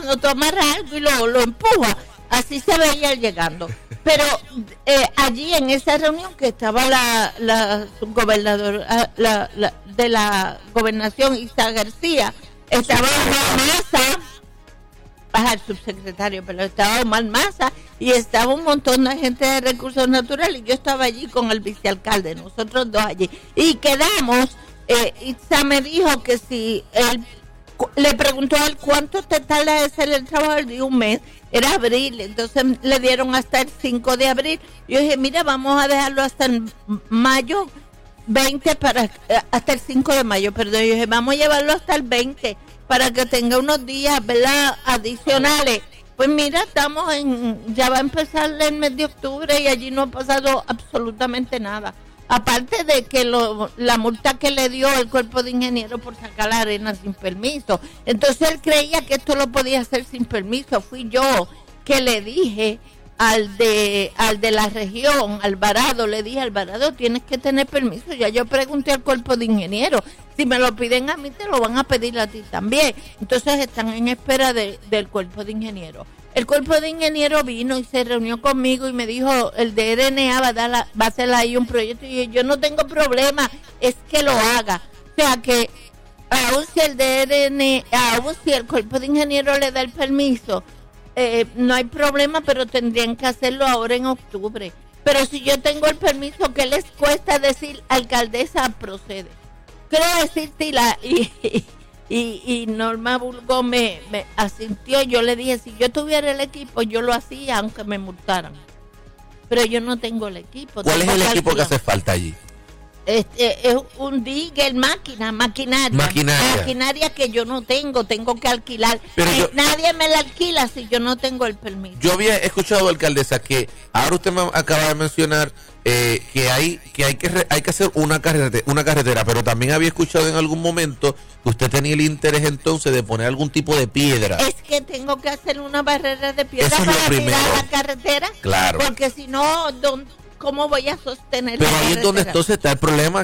cuando tú amarras algo y lo empujas. Así se veía él llegando. Pero allí en esa reunión que estaba la subgobernadora de la gobernación, Isa García, estaba Maza, el subsecretario, pero estaba Omar Maza y estaba un montón de gente de recursos naturales. Yo estaba allí con el vicealcalde, nosotros dos allí. Y quedamos, Isa me dijo que si él le preguntó a él cuánto te tarda de hacer el trabajo, él dijo un mes. Era abril, entonces le dieron hasta el 5 de abril. Yo dije, mira, vamos a dejarlo hasta el mayo 20 hasta el 5 de mayo, perdón. Yo dije, vamos a llevarlo hasta el 20 para que tenga unos días, ¿verdad?, adicionales. Pues mira, ya va a empezar el mes de octubre y allí no ha pasado absolutamente nada. Aparte de que la multa que le dio el cuerpo de ingenieros por sacar la arena sin permiso. Entonces él creía que esto lo podía hacer sin permiso. Fui yo que le dije al de la región, Alvarado, le dije, Alvarado, tienes que tener permiso. Ya yo pregunté al cuerpo de ingenieros. Si me lo piden a mí, te lo van a pedir a ti también. Entonces están en espera del cuerpo de ingenieros. El cuerpo de ingeniero vino y se reunió conmigo y me dijo, el DRNA va a hacer ahí un proyecto. Y dije, yo no tengo problema, es que lo haga. O sea que, aún si el cuerpo de ingeniero le da el permiso, no hay problema, pero tendrían que hacerlo ahora en octubre. Pero si yo tengo el permiso, ¿qué les cuesta decir, alcaldesa, procede? Quiero decirte, y Norma Burgos me asintió. Yo le dije, si yo tuviera el equipo, yo lo hacía aunque me multaran. Pero yo no tengo el equipo. ¿Cuál es el equipo que hace falta allí? Es un digger, maquinaria que yo no tengo que alquilar. Nadie me la alquila si yo no tengo el permiso. Yo había escuchado, alcaldesa, que ahora usted me acaba de mencionar que hay que hacer una carretera, pero también había escuchado en algún momento que usted tenía el interés entonces de poner algún tipo de piedra. Es que tengo que hacer una barrera de piedra para tirar la carretera. Claro. Porque si no, ¿cómo voy a sostener? Pero ahí es donde entonces está el problema.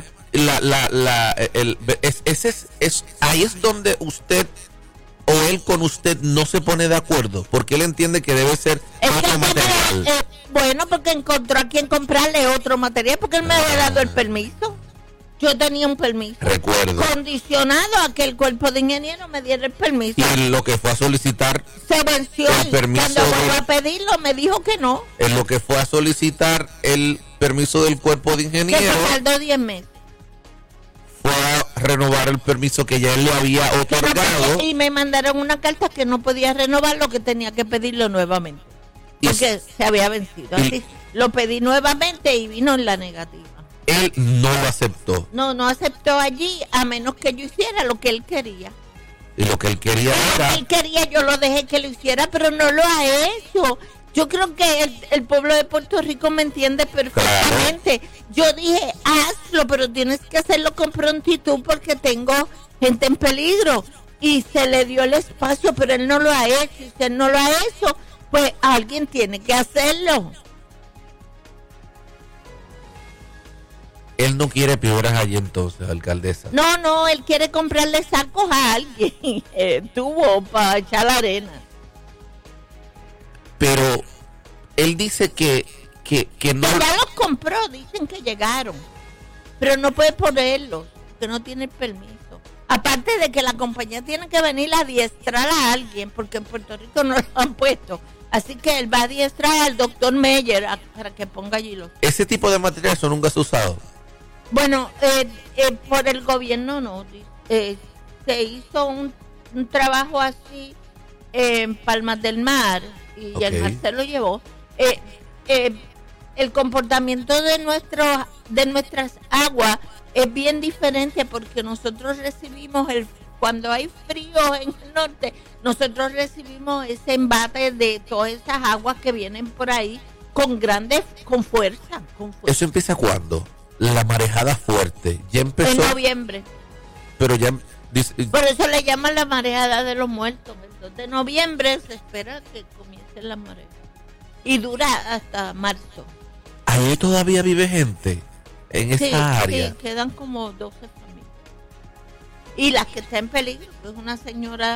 Ahí es donde usted o él con usted no se pone de acuerdo, porque él entiende que debe ser otro material. Bueno, porque encontró a quien comprarle otro material, porque él me había dado el permiso. Yo tenía un permiso. Recuerdo. Condicionado a que el cuerpo de ingeniero me diera el permiso. Y lo que fue a solicitar se venció. El permiso. Cuando volvió a pedirlo, me dijo que no. En lo que fue a solicitar el permiso del cuerpo de ingeniero. Que se tardó 10 meses. Fue a renovar el permiso que ya él le había otorgado. Y me mandaron una carta que no podía renovarlo, que tenía que pedirlo nuevamente. Porque se había vencido. Así lo pedí nuevamente y vino en la negativa. Él no lo aceptó. No aceptó allí, a menos que yo hiciera lo que él quería. Y lo que él quería era... Él quería, yo lo dejé que lo hiciera, pero no lo ha hecho. Yo creo que el pueblo de Puerto Rico me entiende perfectamente. Claro. Yo dije, hazlo, pero tienes que hacerlo con prontitud porque tengo gente en peligro. Y se le dio el espacio, pero él no lo ha hecho. Y si él no lo ha hecho, pues alguien tiene que hacerlo. Él no quiere piedras allí entonces, alcaldesa. No, él quiere comprarle sacos a alguien. Tubo para echar la arena. Pero él dice que no... Ya los compró, dicen que llegaron. Pero no puede ponerlos, que no tiene el permiso. Aparte de que la compañía tiene que venir a adiestrar a alguien, porque en Puerto Rico no lo han puesto. Así que él va a adiestrar al doctor Meyer para que ponga allí los... ¿Ese tipo de material eso nunca se ha usado? Bueno, por el gobierno no. Se hizo un trabajo así en Palmas del Mar y el mar se lo llevó. El comportamiento de nuestras aguas es bien diferente porque nosotros recibimos cuando hay frío en el norte, nosotros recibimos ese embate de todas esas aguas que vienen por ahí con fuerza. ¿Eso empieza cuándo? La marejada fuerte. Ya empezó. En noviembre. Pero ya. Por eso le llaman la marejada de los muertos. Entonces, de noviembre se espera que comience la marea. Y dura hasta marzo. ¿Ahí todavía vive gente? En esa área. Sí, quedan como 12 familias. Y las que están en peligro, pues una señora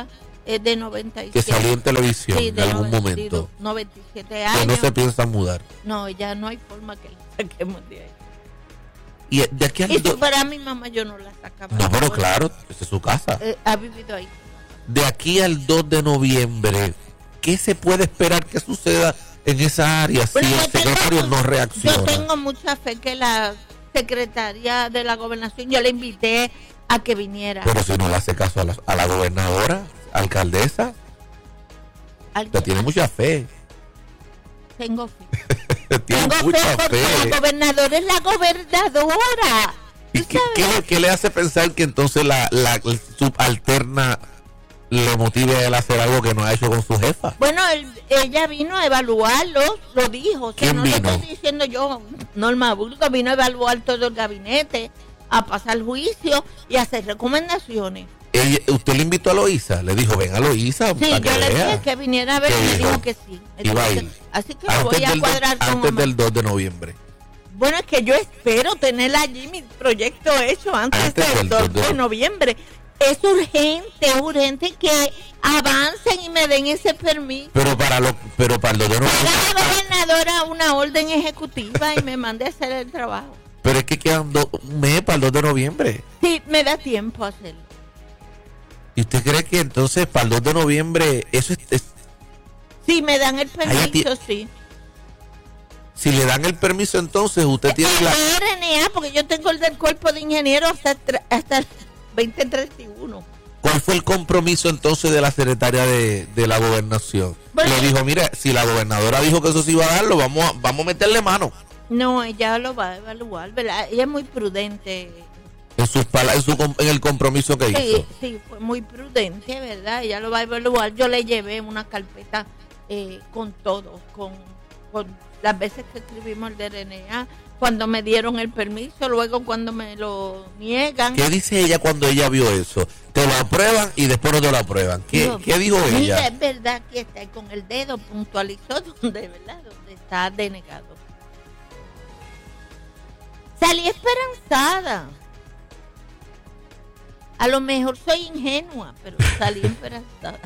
es de 97. Que salió en televisión Sí, en algún momento. 97 años. Que no se piensa mudar. No, ya no hay forma que la saquemos de ahí. Y de aquí al Y si fuera mi mamá, yo no la sacaba. No, pero claro, esa es su casa. Ha vivido ahí. De aquí al 2 de noviembre, ¿qué se puede esperar que suceda en esa área si el secretario no reacciona? Yo tengo mucha fe que la secretaria de la gobernación, yo le invité a que viniera. Pero si no le hace caso a la gobernadora, alcaldesa, usted tiene mucha fe. Tengo fe. Tiene Tengo mucha fe porque fe. la gobernadora es la gobernadora. ¿Y qué le hace pensar que entonces la subalterna le motive a él a hacer algo que no ha hecho con su jefa? Bueno, ella vino a evaluarlo, lo dijo. O sea, ¿Quién no vino? lo estoy diciendo yo, Norma Burgos vino a evaluar todo el gabinete, a pasar juicio y a hacer recomendaciones. ¿Usted le invitó a Loíza? Le dijo, ven a Loíza. Sí, yo le dije que viniera a ver y me dijo que sí. Iba a ir. Así que lo voy a cuadrar con antes del 2 de noviembre. Bueno, es que yo espero tener allí mi proyecto hecho antes del 2 de noviembre. Es urgente que avancen y me den ese permiso. Pero para el 2 de noviembre. La gobernadora una orden ejecutiva y me mande a hacer el trabajo. Pero es que quedan un mes para el 2 de noviembre. Sí, me da tiempo a hacerlo. ¿Y usted cree que entonces para el 2 de noviembre eso es? Sí, me dan el permiso, sí. Si le dan el permiso, entonces usted tiene la RNA, porque yo tengo el del cuerpo de ingenieros hasta el 2031. ¿Cuál fue el compromiso entonces de la secretaria de la gobernación? Bueno, le dijo, mira, si la gobernadora dijo que eso se iba a dar, vamos a meterle mano. No, ella lo va a evaluar, ¿verdad? Ella es muy prudente. En el compromiso que hizo. Sí, fue muy prudente, ¿verdad? Ella lo va a evaluar. Yo le llevé una carpeta con todo, con las veces que escribimos el DRNA, cuando me dieron el permiso, luego cuando me lo niegan. ¿Qué dice ella cuando ella vio eso? Te lo aprueban y después no te lo aprueban. ¿Qué dijo ella? Mira, es verdad que está ahí con el dedo, puntualizó donde está denegado. Salí esperanzada. A lo mejor soy ingenua, pero salí esperanzada.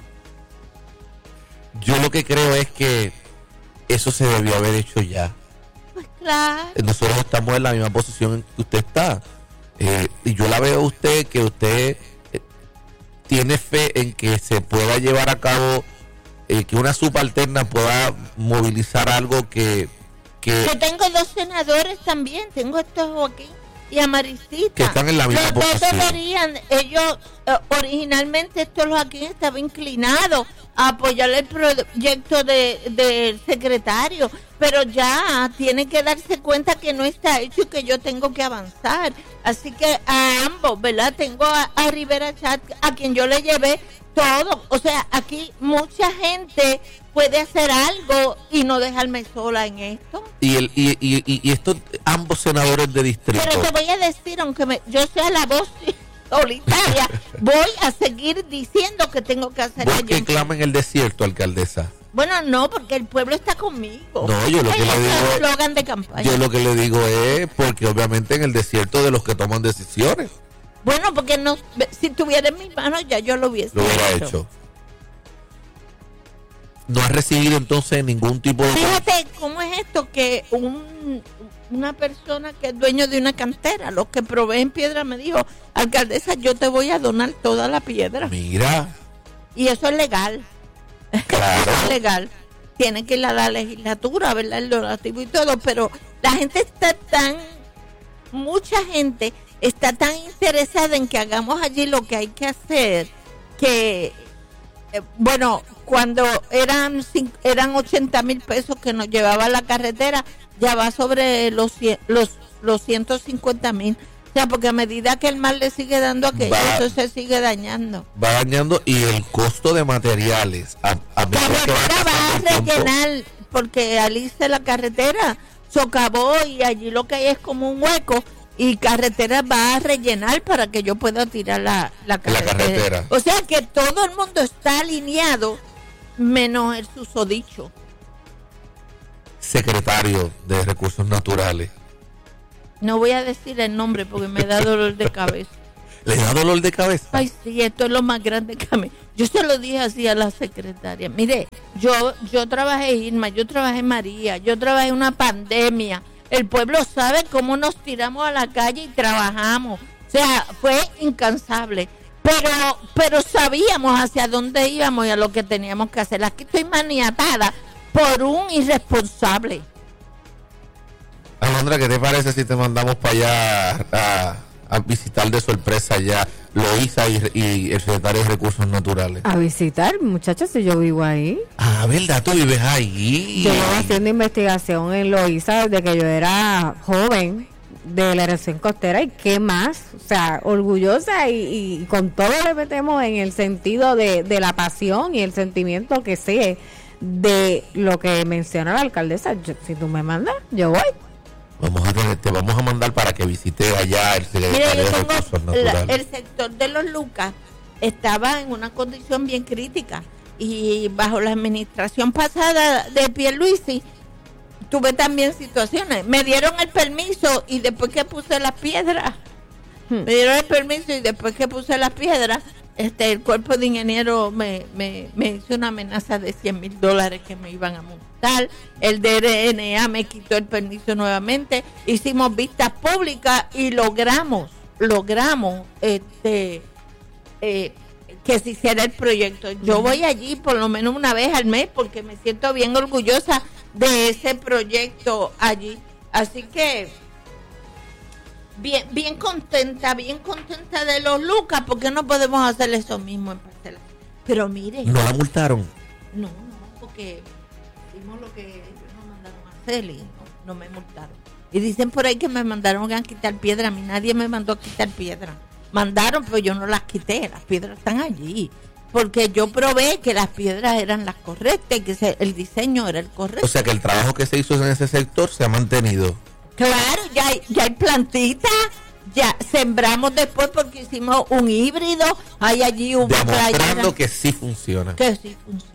Yo lo que creo es que eso se debió haber hecho ya. Pues claro. Nosotros estamos en la misma posición en que usted está. Y yo la veo a usted, que usted tiene fe en que se pueda llevar a cabo, que una subalterna pueda movilizar algo que... Yo tengo 2 senadores también, tengo a estos Joaquín y a Maricita. Que están en la misma posición. Ellos, originalmente estos Joaquín estaba inclinado a apoyar el proyecto del secretario, pero ya tiene que darse cuenta que no está hecho y que yo tengo que avanzar. Así que a ambos, ¿verdad? Tengo a Rivera Chat, a quien yo le llevé todo. O sea, aquí mucha gente puede hacer algo y no dejarme sola en esto. Y estos ambos senadores de distrito. Pero te voy a decir, aunque yo sea la voz solitaria, voy a seguir diciendo que tengo que hacer algo. ¿Por qué claman el desierto, alcaldesa? Bueno, no, porque el pueblo está conmigo. No, yo lo que le digo es eslogan de campaña. Yo lo que le digo es porque obviamente en el desierto de los que toman decisiones. Bueno, porque no, si tuviera en mis manos ya yo lo hubiera hecho. No ha recibido entonces ningún tipo de... Fíjate cómo es esto, que una persona que es dueño de una cantera, los que proveen piedra, me dijo, alcaldesa, yo te voy a donar toda la piedra. Mira. Y eso es legal. Claro. Eso es legal. Tiene que ir a la legislatura, ¿verdad? El donativo y todo, pero la gente mucha gente está tan interesada en que hagamos allí lo que hay que hacer, que... bueno, cuando eran 80,000 pesos que nos llevaba la carretera, ya va sobre los 150,000. O sea, porque a medida que el mar le sigue dando aquello, eso se sigue dañando. Va dañando, y el costo de materiales. La carretera va a rellenar, porque Alice la carretera socavó y allí lo que hay es como un hueco. Y carretera va a rellenar para que yo pueda tirar la carretera. O sea que todo el mundo está alineado, menos el susodicho. Secretario de Recursos Naturales. No voy a decir el nombre porque me da dolor de cabeza. ¿Le da dolor de cabeza? Ay, sí, esto es lo más grande que a mí. Yo se lo dije así a la secretaria. Mire, yo trabajé Irma, yo trabajé María, yo trabajé una pandemia. El pueblo sabe cómo nos tiramos a la calle y trabajamos. O sea, fue incansable. Pero sabíamos hacia dónde íbamos y a lo que teníamos que hacer. Aquí estoy maniatada por un irresponsable. Alondra, ¿qué te parece si te mandamos para allá a visitar de sorpresa ya Loíza y el secretario de Recursos Naturales? A visitar, muchachos, si yo vivo ahí. Ah, ¿verdad? Tú vives ahí. Yo llevo haciendo investigación en Loíza desde que yo era joven, de la erosión costera, y qué más, o sea, orgullosa y con todo le metemos en el sentido de la pasión y el sentimiento que sé de lo que menciona la alcaldesa. Si tú me mandas, yo voy. Te vamos a mandar para que visite allá el secretario de Recursos Naturales. El sector de los Lucas estaba en una condición bien crítica y bajo la administración pasada de Pierluisi tuve también situaciones. Me dieron el permiso y después que puse las piedras, el cuerpo de ingeniero me hizo una amenaza de $100,000 que me iban a multar. El DRNA me quitó el permiso nuevamente. Hicimos vistas públicas y logramos que se hiciera el proyecto. Yo voy allí por lo menos una vez al mes porque me siento bien orgullosa de ese proyecto allí. Así que bien contenta de los Lucas, porque no podemos hacer eso mismo en Parcela. Pero mire, ¿no la multaron? No, porque hicimos lo que ellos nos mandaron a hacer y no me multaron. Y dicen por ahí que me mandaron a quitar piedra. A mí nadie me mandó a quitar piedra. Mandaron, pero yo no las quité. Las piedras están allí. Porque yo probé que las piedras eran las correctas y que el diseño era el correcto. O sea que el trabajo que se hizo en ese sector se ha mantenido. Claro, ya hay plantitas, ya sembramos después porque hicimos un híbrido, hay allí un demostrando que sí funciona. Que sí funciona.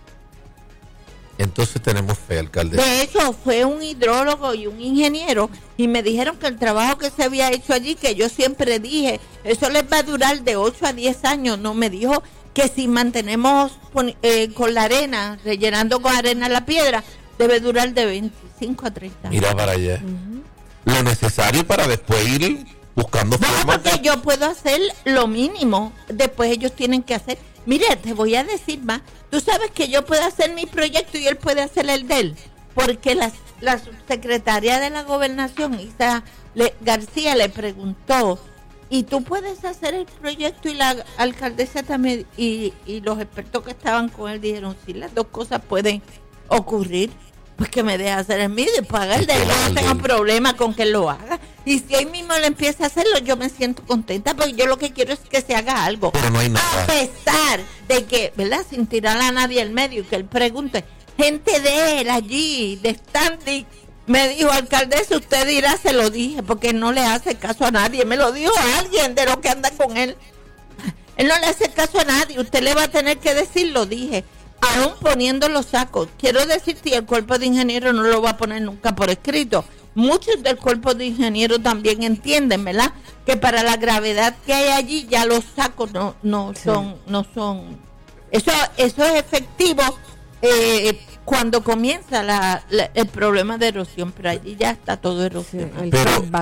Entonces tenemos fe, alcalde. De hecho, fue un hidrólogo y un ingeniero y me dijeron que el trabajo que se había hecho allí, que yo siempre dije, eso les va a durar de 8 a 10 años, no, me dijo que si mantenemos con la arena, rellenando con arena la piedra, debe durar de 25 a 30 años. Mira para allá. Lo necesario para después ir buscando formas. Porque yo puedo hacer lo mínimo, después ellos tienen que hacer. Mire, te voy a decir más. Tú sabes que yo puedo hacer mi proyecto y él puede hacer el de él. Porque la subsecretaria de la Gobernación, Isa García, le preguntó, ¿y tú puedes hacer el proyecto? Y la alcaldesa también, y los expertos que estaban con él dijeron, sí, las dos cosas pueden ocurrir. Pues que me deje hacer el mío y pagar el de él. No tengo problema con que él lo haga. Y si él mismo le empieza a hacerlo, yo me siento contenta porque yo lo que quiero es que se haga algo. Pero no hay nada. A pesar de que, ¿verdad? Sin tirar a nadie al medio y que él pregunte, gente de él allí, de standing, me dijo, alcaldesa, usted dirá, se lo dije, porque no le hace caso a nadie. Me lo dijo a alguien de los que anda con él. Él no le hace caso a nadie. Usted le va a tener que decir, lo dije. Aún poniendo los sacos, quiero decir, si el cuerpo de ingenieros no lo va a poner nunca por escrito, muchos del cuerpo de ingenieros también entienden, ¿verdad? Que para la gravedad que hay allí ya los sacos no son, eso es efectivo cuando comienza el problema de erosión, pero allí ya está todo erosionado. Sí,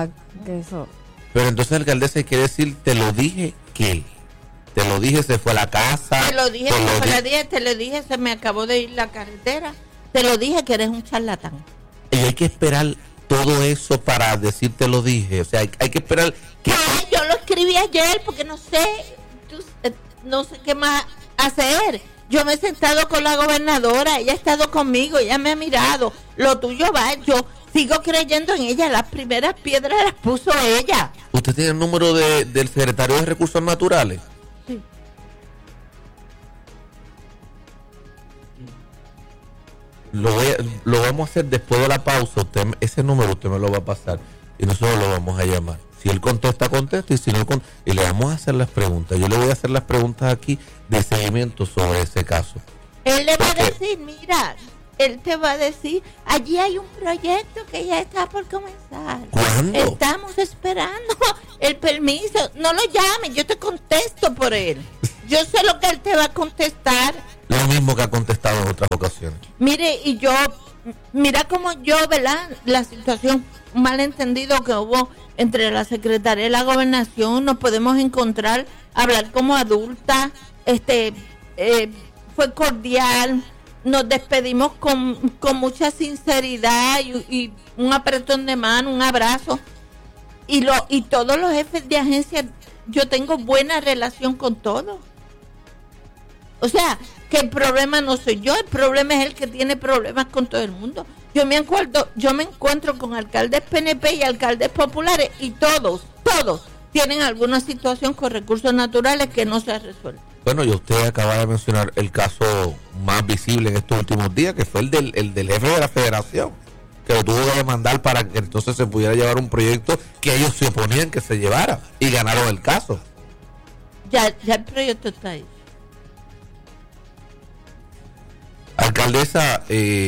pero entonces, alcaldesa, quiere decir, te lo dije que... Te lo dije, se fue a la casa. Te lo dije, se me acabó de ir la carretera. Te lo dije que eres un charlatán. Y hay que esperar todo eso para decirte lo dije. O sea, hay que esperar que... Ay, yo lo escribí ayer porque no sé qué más hacer. Yo me he sentado con la gobernadora, ella ha estado conmigo, ella me ha mirado. Lo tuyo va, yo sigo creyendo en ella. Las primeras piedras las puso ella. ¿Usted tiene el número del secretario de Recursos Naturales? Sí. Lo vamos a hacer después de la pausa. Ese número usted me lo va a pasar y nosotros lo vamos a llamar. Si él contesta, contesta, y si no, y le vamos a hacer las preguntas. Yo le voy a hacer las preguntas aquí de seguimiento sobre ese caso. Él le va a decir, mira, él te va a decir, allí hay un proyecto que ya está por comenzar. ¿Cuándo? Estamos esperando el permiso. No lo llames, yo te contesto por él. Yo sé lo que él te va a contestar. Lo mismo que ha contestado en otras ocasiones. Mire, mira como yo, ¿verdad? La situación, un malentendido que hubo entre la Secretaría de la Gobernación, nos podemos encontrar, hablar como adultas, fue cordial, nos despedimos con mucha sinceridad y un apretón de mano, un abrazo. Y todos los jefes de agencia, yo tengo buena relación con todos. O sea, que el problema no soy yo, el problema es el que tiene problemas con todo el mundo. Yo me encuentro con alcaldes PNP y alcaldes populares y todos tienen alguna situación con recursos naturales que no se ha resuelto. Bueno, y usted acaba de mencionar el caso más visible en estos últimos días, que fue el del jefe de la federación, que lo tuvo que demandar para que entonces se pudiera llevar un proyecto que ellos se oponían que se llevara, y ganaron el caso. Ya el proyecto está ahí. Alcaldesa,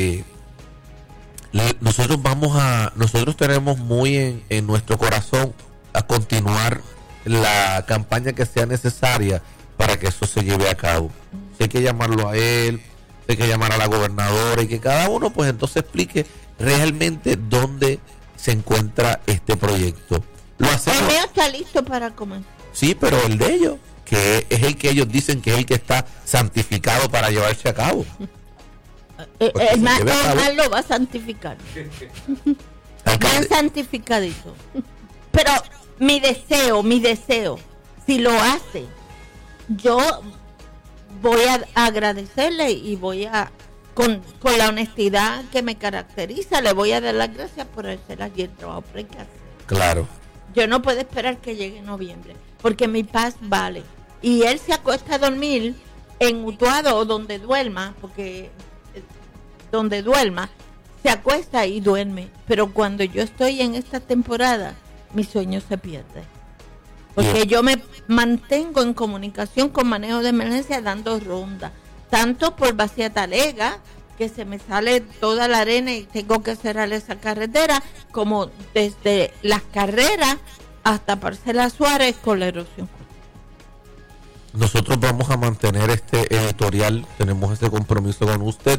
nosotros tenemos muy en nuestro corazón a continuar la campaña que sea necesaria para que eso se lleve a cabo. Hay que llamarlo a él, hay que llamar a la gobernadora y que cada uno pues entonces explique realmente dónde se encuentra este proyecto. Lo hacemos. El mío está listo para comenzar. Sí, pero el de ellos, que es el que ellos dicen que es el que está santificado para llevarse a cabo. El más lo va a santificar. Bien santificadito. Pero mi deseo, si lo hace, yo voy a agradecerle y voy a, con la honestidad que me caracteriza, le voy a dar las gracias por hacer allí el trabajo que hay que hacer. Claro. Yo no puedo esperar que llegue noviembre, porque mi paz vale. Y él se acuesta a dormir en Utuado o donde duerma, porque donde duerma, se acuesta y duerme. Pero cuando yo estoy en esta temporada, mi sueño se pierde. Porque yo me mantengo en comunicación con manejo de emergencia dando ronda. Tanto por Vacía Talega, que se me sale toda la arena y tengo que cerrar esa carretera, como desde Las Carreras hasta Parcela Suárez con la erosión. Nosotros vamos a mantener este editorial, tenemos ese compromiso con usted,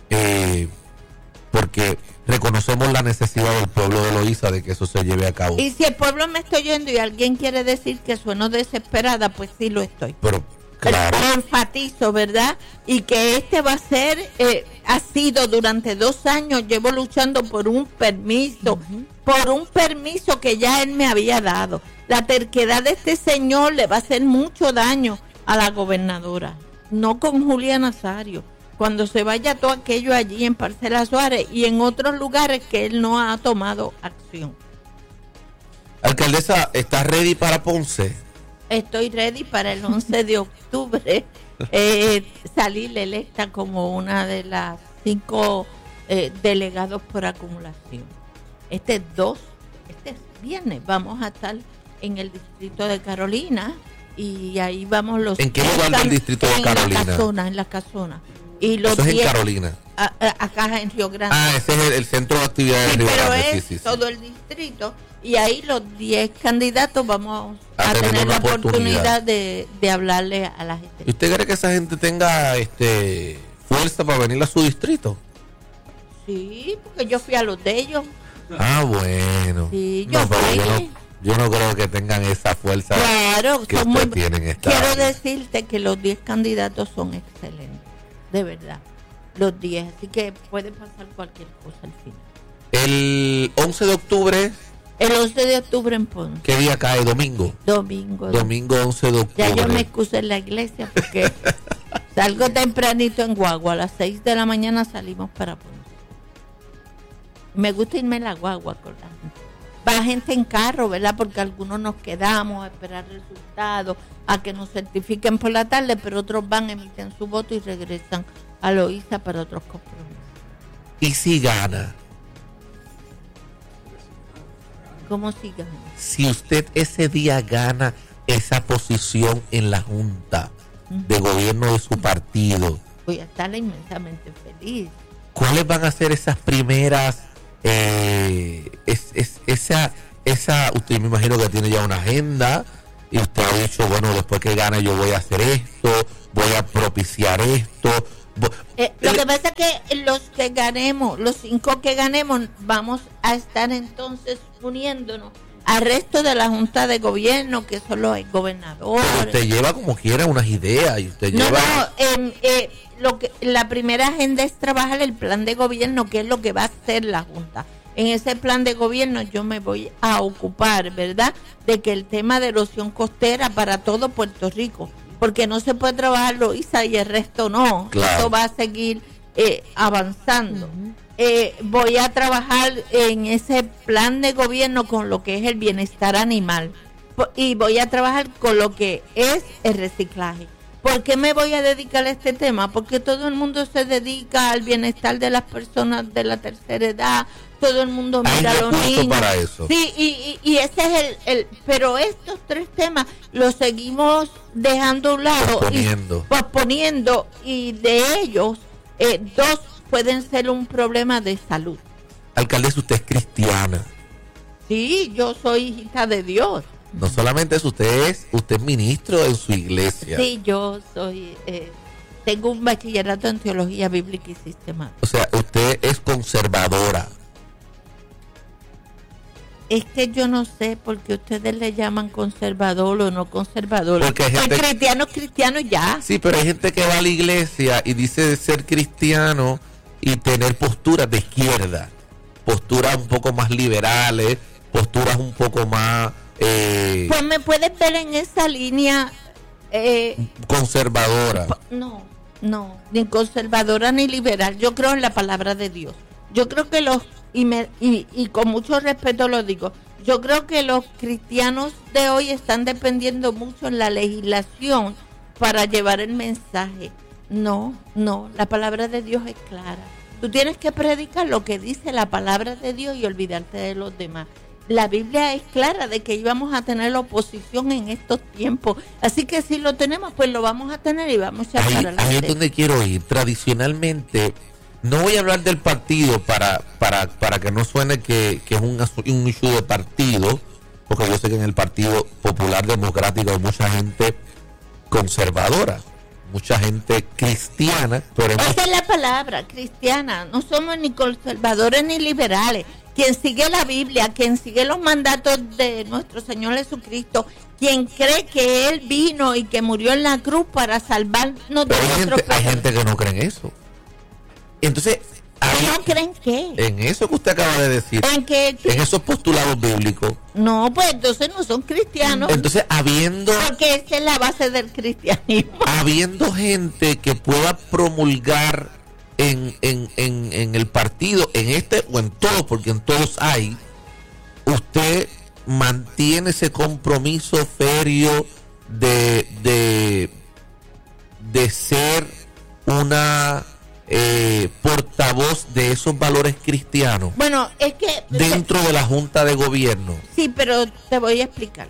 porque reconocemos la necesidad del pueblo de Loíza de que eso se lleve a cabo. Y si el pueblo me está oyendo y alguien quiere decir que sueno desesperada, pues sí lo estoy. Pero claro, enfatizo, ¿verdad? Y que este va a ser, ha sido durante 2 años, llevo luchando por un permiso, que ya él me había dado. La terquedad de este señor le va a hacer mucho daño a la gobernadora, no con Julia Nazario. Cuando se vaya todo aquello allí en Parcela Suárez y en otros lugares que él no ha tomado acción. Alcaldesa, ¿estás ready para Ponce? Estoy ready para el 11 de octubre salir electa como una de las 5 delegados por acumulación. Este viernes vamos a estar en el distrito de Carolina y ahí vamos los... ¿En qué lugar del distrito de Carolina? En la casona. Y los eso es en Carolina. Acá en Río Grande. Ese es el centro de actividades de Río Grande. Pero es todo el distrito. Y ahí los 10 candidatos vamos a tener la oportunidad de hablarle a la gente. ¿Y usted cree que esa gente tenga fuerza para venir a su distrito? Sí, porque yo fui a los de ellos. Bueno. Sí, yo fui. Yo no creo que tengan esa fuerza. Claro, que ustedes tienen. Quiero decirte que los 10 candidatos son excelentes. De verdad, los 10, así que puede pasar cualquier cosa al final. El 11 de octubre. El 11 de octubre en Ponce. ¿Qué día cae? ¿Domingo? Domingo 11 de octubre. Ya yo me excusé en la iglesia porque salgo tempranito en guagua. A las 6 de la mañana salimos para Ponce. Me gusta irme en la guagua con la gente. Va gente en carro, ¿verdad? Porque algunos nos quedamos a esperar resultados, a que nos certifiquen por la tarde, pero otros van, emiten su voto y regresan a Loíza para otros compromisos. ¿Y si gana? ¿Cómo si gana? Si usted ese día gana esa posición en la Junta de Gobierno de su partido, voy a estar inmensamente feliz. ¿cuáles van a ser esas primeras, usted me imagino que tiene ya una agenda y usted ha dicho, bueno, después que gane yo voy a hacer esto, voy a propiciar esto. Lo que pasa es que los que ganemos, los 5 que ganemos, vamos a estar entonces uniéndonos al resto de la Junta de Gobierno, que son los gobernadores. Pero usted lleva como quiera unas ideas y usted lleva... La primera agenda es trabajar el plan de gobierno, que es lo que va a hacer la Junta. En ese plan de gobierno yo me voy a ocupar, ¿verdad?, de que el tema de erosión costera para todo Puerto Rico, porque no se puede trabajar Loíza y el resto no. Claro. Eso va a seguir avanzando. Voy a trabajar en ese plan de gobierno con lo que es el bienestar animal y voy a trabajar con lo que es el reciclaje. ¿Por qué me voy a dedicar a este tema? Porque todo el mundo se dedica al bienestar de las personas de la tercera edad, todo el mundo mira a los niños. Para eso. Sí, y ese es pero estos 3 temas los seguimos dejando a un lado, posponiendo, y de ellos 2 pueden ser un problema de salud. Alcaldesa, usted es cristiana. Sí, yo soy hijita de Dios. No solamente eso, usted es ministro en su iglesia. Sí, yo soy, tengo un bachillerato en teología bíblica y sistemática. O sea, usted es conservadora. Es que yo no sé por qué ustedes le llaman conservador o no conservador. Porque hay gente... cristiano ya. Sí, pero hay gente que va a la iglesia y dice ser cristiano y tener posturas de izquierda, posturas un poco más liberales, posturas un poco más... Pues me puedes ver en esa línea... conservadora. No, ni conservadora ni liberal. Yo creo en la palabra de Dios. Yo creo que y con mucho respeto lo digo, yo creo que los cristianos de hoy están dependiendo mucho en la legislación para llevar el mensaje. No, la palabra de Dios es clara. Tú tienes que predicar lo que dice la palabra de Dios y olvidarte de los demás. La Biblia es clara de que íbamos a tener la oposición en estos tiempos. Así que si lo tenemos, pues lo vamos a tener y vamos a echar para adelante. Ahí es donde quiero ir. Tradicionalmente, no voy a hablar del partido para que no suene que es un issue de partido, porque yo sé que en el Partido Popular Democrático hay mucha gente conservadora, mucha gente cristiana. Pero esa es la palabra, cristiana. No somos ni conservadores ni liberales. Quien sigue la Biblia, quien sigue los mandatos de nuestro Señor Jesucristo, quien cree que Él vino y que murió en la cruz para salvarnos de nuestros pecados. Hay gente que no cree en eso. Entonces, ¿no creen qué? En eso que usted acaba de decir. ¿En qué? En esos postulados bíblicos. No, pues entonces no son cristianos. Entonces, porque esa es la base del cristianismo. Habiendo gente que pueda promulgar en el partido, en este o en todos, porque en todos hay, usted mantiene ese compromiso serio de ser una portavoz de esos valores cristianos. Bueno, es que dentro de la Junta de Gobierno. Sí, pero te voy a explicar.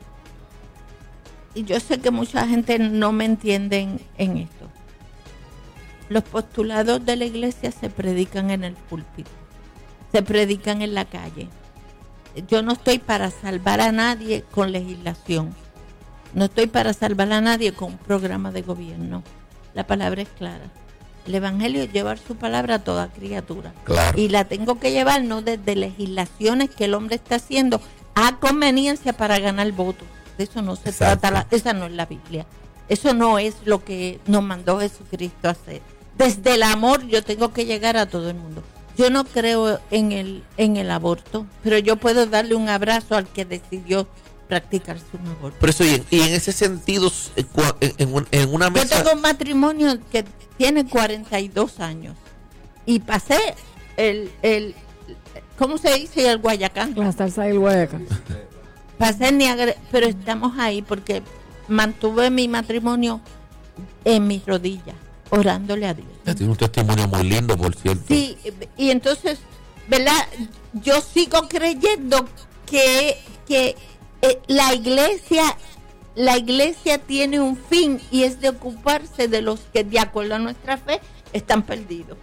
Y yo sé que mucha gente no me entiende en esto. Los postulados de la iglesia se predican en el púlpito, se predican en la calle. Yo no estoy para salvar a nadie con legislación, no estoy para salvar a nadie con un programa de gobierno. La palabra es clara. El evangelio es llevar su palabra a toda criatura. Claro. Y la tengo que llevar no desde legislaciones que el hombre está haciendo a conveniencia para ganar votos. De eso no se trata, esa no es la Biblia. Eso no es lo que nos mandó Jesucristo a hacer. Desde el amor yo tengo que llegar a todo el mundo. Yo no creo en el aborto, pero yo puedo darle un abrazo al que decidió practicarse un aborto. Pero eso, y en ese sentido, en una mesa... Yo tengo un matrimonio que tiene 42 años y pasé el ¿cómo se dice? El Guayacán. La salsa del Guayacán. Pasé el Niagara, pero estamos ahí porque mantuve mi matrimonio en mis rodillas, orándole a Dios. Tiene un testimonio muy lindo, por cierto. Sí, y entonces, ¿verdad? Yo sigo creyendo que la iglesia tiene un fin y es de ocuparse de los que de acuerdo a nuestra fe están perdidos.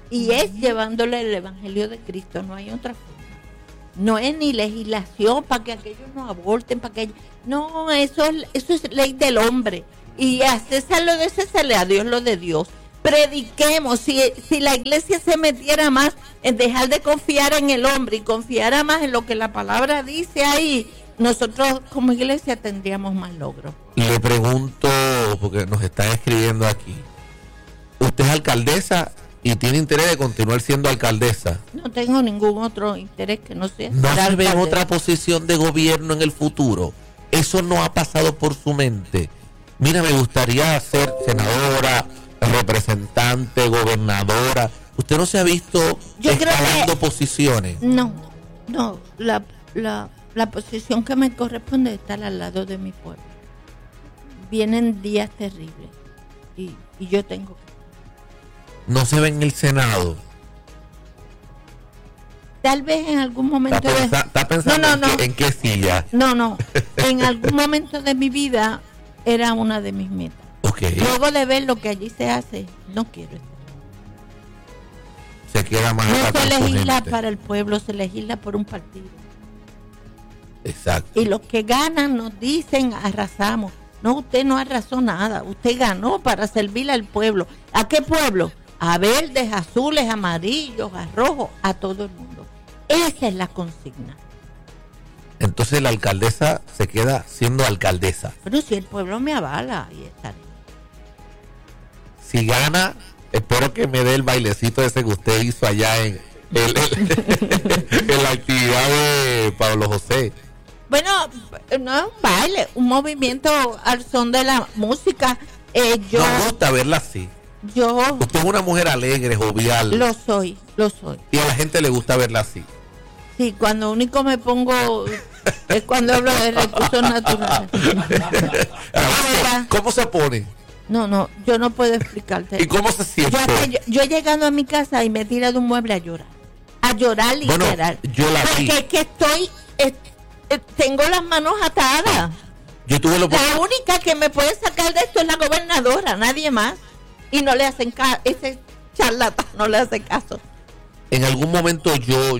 y es llevándole el evangelio de Cristo, no hay otra forma. No es ni legislación para que aquellos no aborten, para que no, eso es ley del hombre. Y a César lo de César, a Dios lo de Dios. Prediquemos, si la iglesia se metiera más en dejar de confiar en el hombre y confiara más en lo que la palabra dice ahí, nosotros como iglesia tendríamos más logros. Le pregunto, porque nos están escribiendo aquí, ¿usted es alcaldesa y tiene interés de continuar siendo alcaldesa? No tengo ningún otro interés que no sea. ¿No se ve otra posición de gobierno en el futuro? Eso no ha pasado por su mente. Mira, me gustaría ser senadora, representante, gobernadora. ¿Usted no se ha visto escalando posiciones? No, la posición que me corresponde es estar al lado de mi pueblo. Vienen días terribles y yo tengo que... ¿No se ve en el Senado? Tal vez en algún momento... ¿Está pensando en qué silla? No. En algún momento de mi vida era una de mis metas. Okay. Luego de ver lo que allí se hace, no quiero estar. Se queda más... No se legisla para el pueblo, se legisla por un partido. Exacto. Y los que ganan nos dicen, arrasamos. No, usted no arrasó nada. Usted ganó para servirle al pueblo. ¿A qué pueblo? A verdes, azules, amarillos, a rojos, a todo el mundo. Esa es la consigna. Entonces la alcaldesa se queda siendo alcaldesa. Pero si el pueblo me avala, ahí estaré. Si gana, espero que me dé el bailecito ese que usted hizo allá en la actividad de Pablo José. Bueno, no es un baile, un movimiento al son de la música. Nos gusta verla así. Usted es una mujer alegre, jovial. Lo soy. Y a la gente le gusta verla así. Sí, cuando único me pongo es cuando hablo de recursos naturales. ¿Cómo se pone? No, yo no puedo explicarte. ¿Y cómo se siente? Yo he llegado a mi casa y me he tirado un mueble a llorar literal. Bueno, yo la vi. Porque es que tengo las manos atadas. Yo tuve la única que me puede sacar de esto es la gobernadora, nadie más. Y no le hacen caso, ese charlatán no le hace caso. En algún momento yo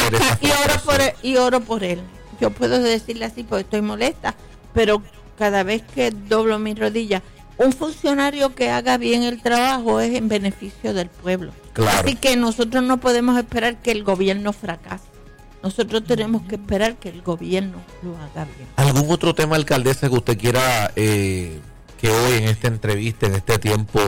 oro por él. Yo puedo decirle así porque estoy molesta, pero cada vez que doblo mis rodillas, un funcionario que haga bien el trabajo es en beneficio del pueblo. Claro. Así que nosotros no podemos esperar que el gobierno fracase. Nosotros tenemos que esperar que el gobierno lo haga bien. ¿Algún otro tema, alcaldesa, que usted quiera que hoy en esta entrevista, en este tiempo,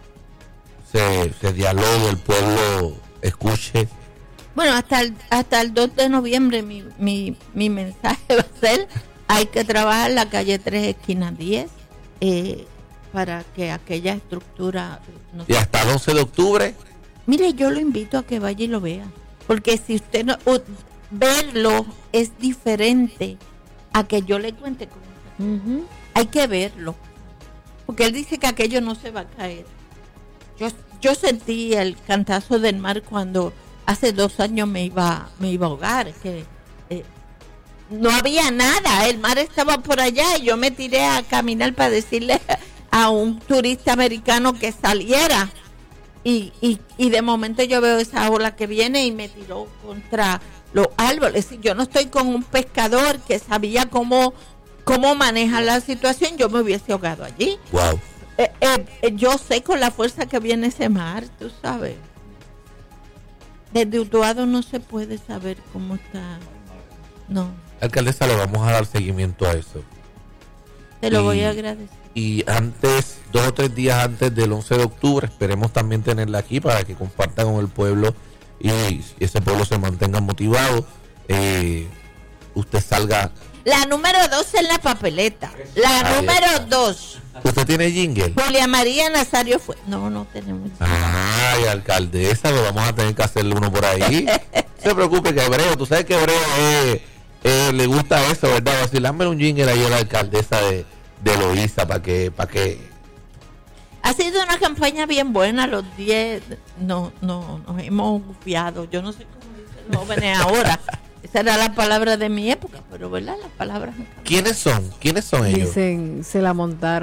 se dialogue, el pueblo escuche? Bueno, hasta el 2 de noviembre mi mensaje va a ser: hay que trabajar la calle 3, esquina 10, para que aquella estructura... ¿Y hasta el 11 de octubre? Mire, yo lo invito a que vaya y lo vea, porque si usted no... verlo es diferente a que yo le cuente cómo. Hay que verlo, porque él dice que aquello no se va a caer. Yo sentí el cantazo del mar cuando hace 2 años me iba a ahogar, que no había nada, el mar estaba por allá y yo me tiré a caminar para decirle a un turista americano que saliera y de momento yo veo esa ola que viene y me tiró contra los árboles. Yo no estoy con un pescador que sabía cómo manejar la situación, yo me hubiese ahogado allí. Wow. Yo sé con la fuerza que viene ese mar, tú sabes. Desde Utuado no se puede saber cómo está. No. Alcaldesa, le vamos a dar seguimiento a eso. Te lo voy a agradecer. Y antes, 2 o 3 días antes del 11 de octubre, esperemos también tenerla aquí para que comparta con el pueblo y ese pueblo se mantenga motivado. Usted salga. La número 2 en la papeleta. La número 2. ¿Usted tiene jingle? Julia María Nazario fue. No tenemos. Ay, alcaldesa, lo vamos a tener que hacerle uno por ahí. No se preocupe, que Hebreo, tú sabes que Hebreo le gusta eso, ¿verdad? Vacilarme un jingle ahí a la alcaldesa de Loíza para que. Ha sido una campaña bien buena. Los 10 nos hemos gufiado. Yo no sé cómo dicen los jóvenes ahora. Esa era la palabra de mi época, pero ¿verdad? Las palabras. ¿Quiénes son ellos? Dicen, se la montaron.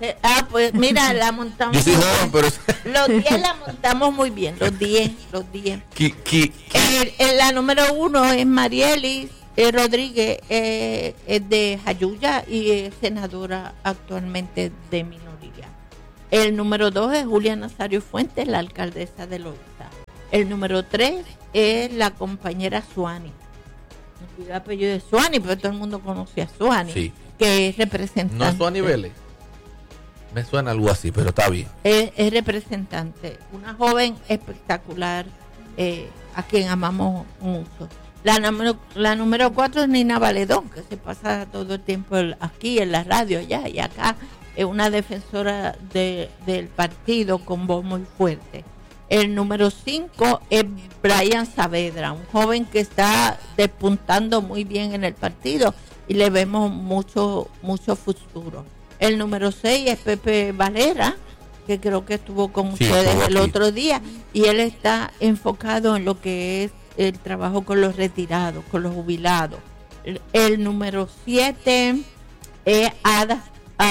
Pues mira, la montamos. Yo soy joven, pero... Los 10 la montamos muy bien, los 10. La número 1 es Marielis Rodríguez, es de Jayuya y es senadora actualmente de minoría. El número 2 es Julia Nazario Fuentes, la alcaldesa de Loíza. El número 3 es la compañera Suani. El apellido de Suani, pero todo el mundo conoce a Suani, sí, que es representante. ¿No es Suani Vélez? Me suena algo así, pero está bien. Es representante, una joven espectacular, a quien amamos mucho. La número 4 es Nina Valedón, que se pasa todo el tiempo aquí en la radio allá y acá. Es una defensora del partido con voz muy fuerte. El número 5 es Brian Saavedra, un joven que está despuntando muy bien en el partido y le vemos mucho futuro. El número 6 es Pepe Valera, que creo que estuvo con ustedes el otro día, y él está enfocado en lo que es el trabajo con los retirados, con los jubilados. El número 7 es Ada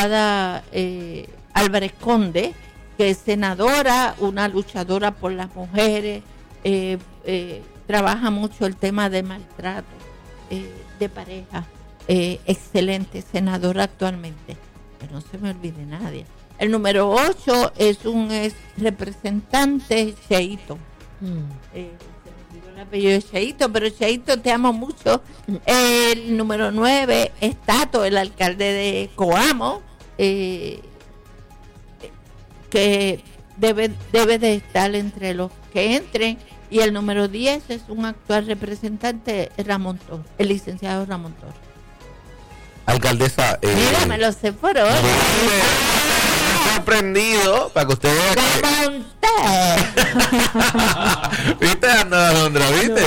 Álvarez Conde, que es senadora, una luchadora por las mujeres, trabaja mucho el tema de maltrato de pareja, excelente senadora actualmente, que no se me olvide nadie. El número 8 es un ex representante, Cheito. Se me olvidó el apellido de Cheito, pero Cheito, te amo mucho. El número 9 es Tato, el alcalde de Coamo, que debe de estar entre los que entren. Y el número 10 es un actual representante, Ramón Torres, el licenciado Ramón Torres. Alcaldesa, mira, me lo sé por hoy. Me sorprendido para que usted vea que... ¿Viste, Alondra? ¿Viste?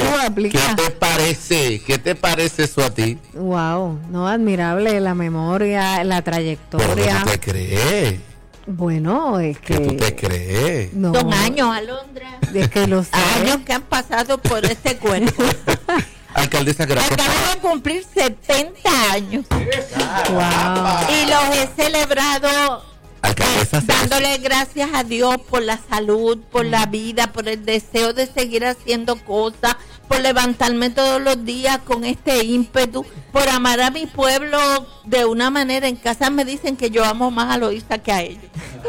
¿Qué te parece eso a ti? Wow, no, admirable la memoria, la trayectoria. ¿Pero qué tú te crees? Bueno, es que... ¿Qué tú te crees? No, son años, Alondra. Es que los años que han pasado por este cuerpo. Alcaldesa, gracias. Acabo de cumplir 70 años. Wow. Y los he celebrado dándole gracias a Dios por la salud, por la vida, por el deseo de seguir haciendo cosas, por levantarme todos los días con este ímpetu, por amar a mi pueblo de una manera. En casa me dicen que yo amo más a Loíza que a ellos.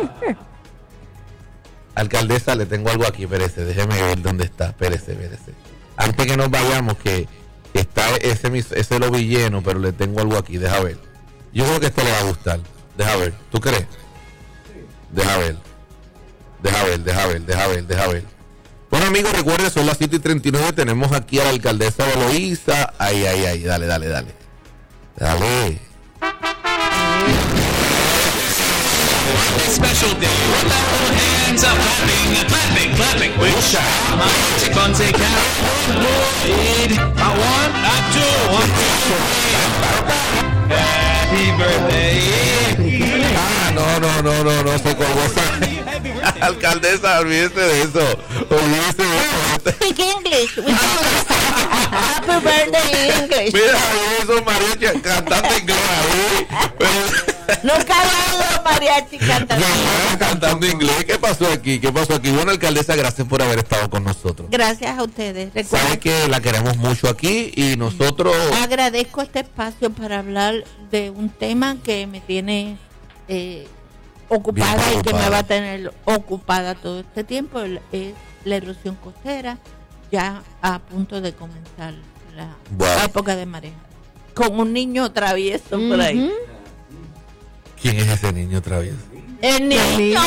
Alcaldesa, le tengo algo aquí, espérese, déjeme ver dónde está, espérese. Antes que nos vayamos, que está ese lobby lleno, pero le tengo algo aquí, deja ver. Yo creo que esto le va a gustar, deja ver, ¿tú crees? Deja ver. Bueno, amigos, recuerden, son las 7:39, tenemos aquí a la alcaldesa de Loíza. Ay, dale. Special day. Hands up, clapping. Wish a one, a two, happy birthday. No, se colgó. Alcaldesa, olvídese de eso. Speak English. Happy birthday in English. Mira, esos mariachis cantando inglés ahí. Nunca he oído mariachi cantando inglés. ¿Qué pasó aquí? Bueno, alcaldesa, gracias por haber estado con nosotros. Gracias a ustedes. Sabe que la queremos mucho aquí y nosotros... Agradezco este espacio para hablar de un tema que me tiene ocupada y que me va a tener ocupada todo este tiempo. Es la erosión costera, ya a punto de comenzar la época de marea. Con un niño travieso por ahí. ¿Quién es ese niño travieso? El niño.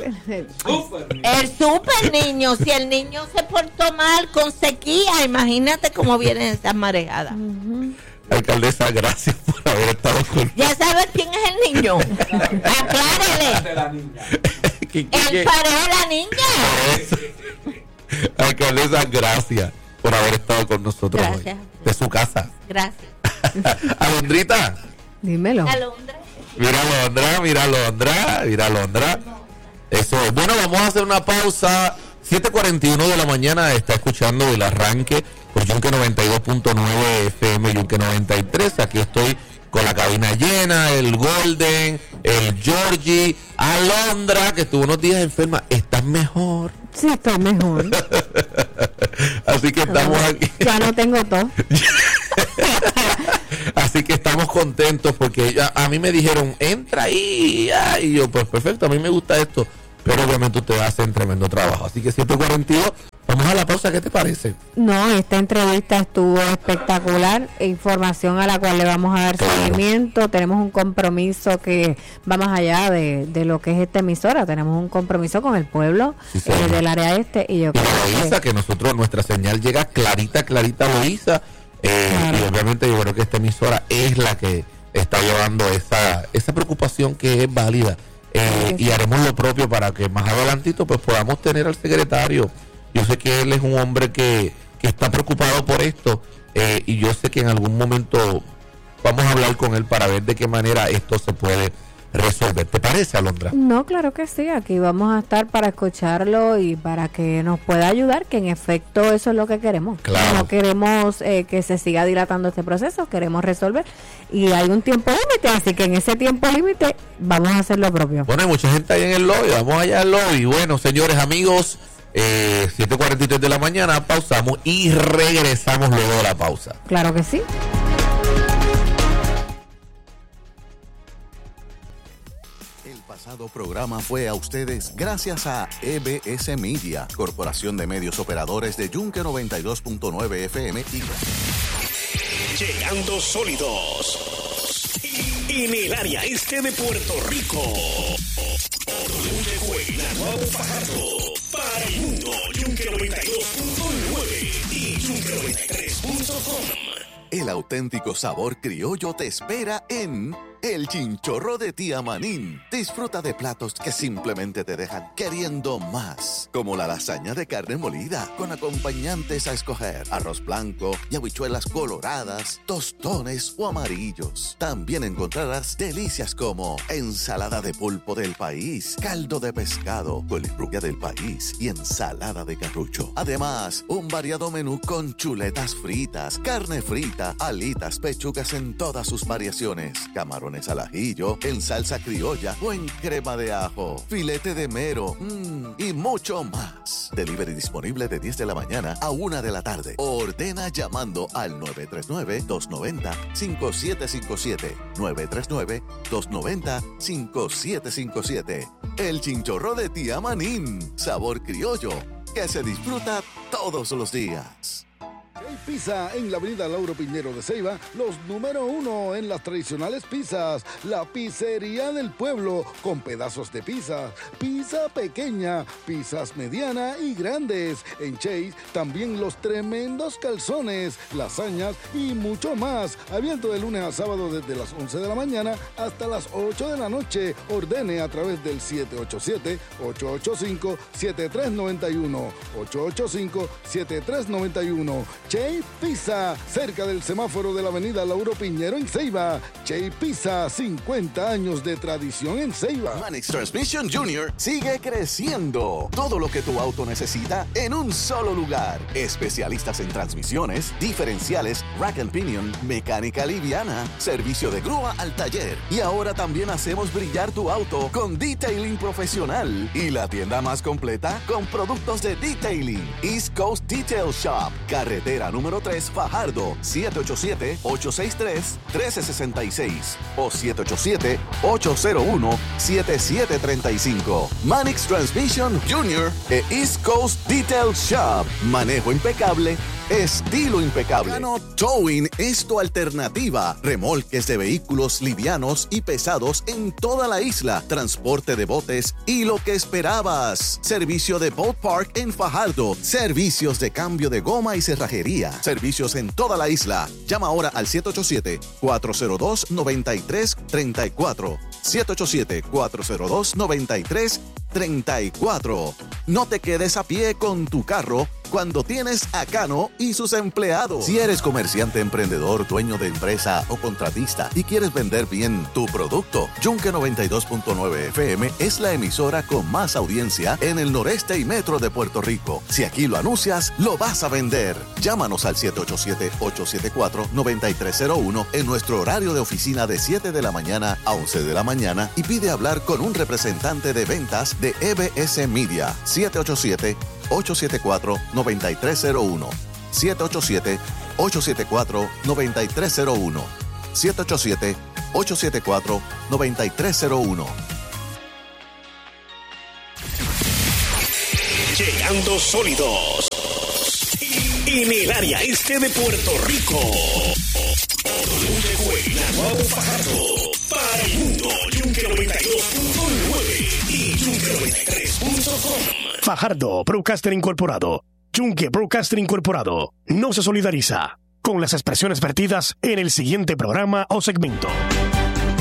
El super niño. Si el niño se portó mal con sequía, imagínate cómo vienen esas marejadas. Alcaldesa, gracias por haber estado con... ¿Ya sabes quién es el niño? Aclárele. El parejo de la niña. Alcaldesa, gracias por haber estado con nosotros gracias. Hoy. De su casa. Gracias. Alondrita. Dímelo. Alondra. Mira Alondra. Eso es. Bueno, vamos a hacer una pausa. 7:41 de la mañana está escuchando el arranque por Yunque 92.9 FM, Yunque 93. Aquí estoy con la cabina llena, el Golden, el Georgie, Alondra, que estuvo unos días enferma. ¿Estás mejor? Sí, estoy mejor. Así que estamos aquí. Ya no tengo tos. Así que estamos contentos porque a mí me dijeron, entra ahí. Y yo, pues perfecto, a mí me gusta esto. Pero obviamente ustedes hacen tremendo trabajo. Así que 7:42, vamos a la pausa, ¿qué te parece? No, esta entrevista estuvo espectacular. Información a la cual le vamos a dar seguimiento. Tenemos un compromiso que va más allá de lo que es esta emisora. Tenemos un compromiso con el pueblo del área este. Y yo creo que nosotros, nuestra señal llega clarita, Loíza. Claro. Y obviamente yo creo que esta emisora es la que está llevando esa preocupación que es válida. Y haremos lo propio para que más adelantito pues podamos tener al secretario. Yo sé que él es un hombre que está preocupado por esto, y yo sé que en algún momento vamos a hablar con él para ver de qué manera esto se puede resolver. ¿Te parece, Alondra? No, claro que sí, aquí vamos a estar para escucharlo y para que nos pueda ayudar, que en efecto eso es lo que queremos. Claro. No queremos que se siga dilatando este proceso, queremos resolver y hay un tiempo límite, así que en ese tiempo límite vamos a hacer lo propio. Bueno, hay mucha gente ahí en el lobby, vamos allá al lobby. Bueno, señores, amigos, 7:43 de la mañana, pausamos y regresamos luego de la pausa. Claro que sí. El pasado programa fue a ustedes gracias a EBS Media, Corporación de Medios Operadores de Yunque 92.9 FM y llegando sólidos en el área este de Puerto Rico. Naguabo Fajardo para el mundo. Yunque 92.9 y Yunque93.com. El auténtico sabor criollo te espera en El Chinchorro de Tía Manín. Disfruta de platos que simplemente te dejan queriendo más, como la lasaña de carne molida con acompañantes a escoger: arroz blanco y habichuelas coloradas, tostones o amarillos. También encontrarás delicias como ensalada de pulpo del país, caldo de pescado, colirrubia del país y ensalada de carrucho. Además, un variado menú con chuletas fritas, carne frita, alitas, pechugas en todas sus variaciones, camarones al ajillo, en salsa criolla o en crema de ajo, filete de mero, y mucho más. Delivery disponible de 10 de la mañana a 1 de la tarde. Ordena llamando al 939-290-5757. 939-290-5757. El Chinchorro de Tía Manín. Sabor criollo que se disfruta todos los días. Chey Pizza en la avenida Lauro Piñero de Ceiba, los número 1 en las tradicionales pizzas, la pizzería del pueblo con pedazos de pizza, pizza pequeña, pizzas mediana y grandes. En Chey también los tremendos calzones, lasañas y mucho más. Abierto de lunes a sábado desde las 11 de la mañana hasta las 8 de la noche. Ordene a través del 787-885-7391. 885-7391. Chey Pizza, cerca del semáforo de la avenida Lauro Piñero en Ceiba. Chey Pizza, 50 años de tradición en Ceiba. Manix Transmission Jr. sigue creciendo. Todo lo que tu auto necesita en un solo lugar. Especialistas en transmisiones, diferenciales, rack and pinion, mecánica liviana, servicio de grúa al taller. Y ahora también hacemos brillar tu auto con detailing profesional. Y la tienda más completa con productos de detailing. East Coast Detail Shop. Carretera número 3, Fajardo, 787-863-1366 o 787-801-7735. Manix Transmission Jr. e East Coast Detail Shop. Manejo impecable, estilo impecable. Cano Towing es tu alternativa. Remolques de vehículos livianos y pesados en toda la isla. Transporte de botes y lo que esperabas. Servicio de Boat Park en Fajardo. Servicios de cambio de goma y cerrajería. Servicios en toda la isla. Llama ahora al 787-402-9334. 787-402-9334. No te quedes a pie con tu carro cuando tienes a Cano y sus empleados. Si eres comerciante, emprendedor, dueño de empresa o contratista y quieres vender bien tu producto, Yunque 92.9 FM es la emisora con más audiencia en el noreste y metro de Puerto Rico. Si aquí lo anuncias, lo vas a vender. Llámanos al 787-874-9301 en nuestro horario de oficina de 7 de la mañana a 11 de la mañana y pide hablar con un representante de ventas de EBS Media. 787-874-9301. 787-874-9301. 787-874-9301. Llegando sólidos en el área este de Puerto Rico. Naguabo Fajardo para el mundo. Yunque 92.9 y Yunque93.com. Fajardo Broadcaster Incorporado. Yunque Broadcaster Incorporado no se solidariza con las expresiones vertidas en el siguiente programa o segmento.